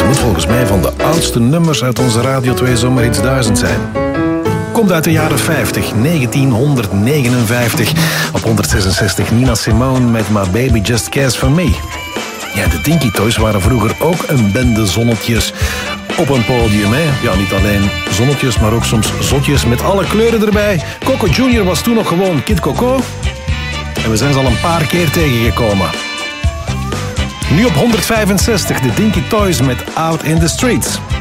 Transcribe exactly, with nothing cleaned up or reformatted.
moet volgens mij van de oudste nummers uit onze Radio twee Zomerhits duizend zijn. Komt uit de jaren vijftig, negentienhonderdnegenenvijftig. Op honderdzesenzestig Nina Simone met My Baby Just Cares For Me. Ja, de Dinky Toys waren vroeger ook een bende zonnetjes op een podium. Hè? Ja, niet alleen zonnetjes, maar ook soms zotjes met alle kleuren erbij. Coco Junior was toen nog gewoon Kid Coco. En we zijn ze al een paar keer tegengekomen. Nu op honderdvijfenzestig de Dinky Toys met Out in the Streets.